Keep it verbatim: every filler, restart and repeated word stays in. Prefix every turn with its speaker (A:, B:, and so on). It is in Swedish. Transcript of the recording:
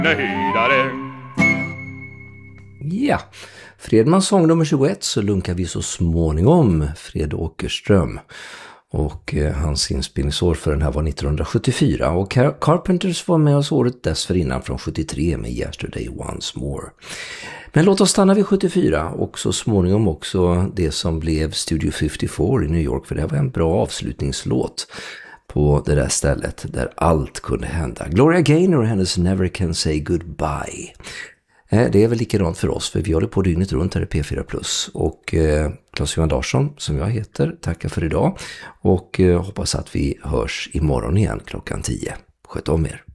A: Nöjdare.
B: Ja, Fredmans sång nummer tjugoett, så lunkar vi så småningom Fred Åkerström. Och eh, hans inspelningsår för den här var nittonhundrasjuttiofyra. Och Car- Carpenters var med oss året dessförinnan från sjuttiotre med Yesterday Once More. Men låt oss stanna vid sjuttiofyra och så småningom också det som blev Studio femtiofyra i New York. För det var en bra avslutningslåt på det där stället där allt kunde hända. Gloria Gaynor och hennes Never Can Say Goodbye. Det är väl likadant för oss, för vi håller på dygnet runt här i P fyra plus. Och eh, Claes-Johan Larsson, som jag heter, tackar för idag. Och eh, hoppas att vi hörs imorgon igen klockan tio. Sköt om er.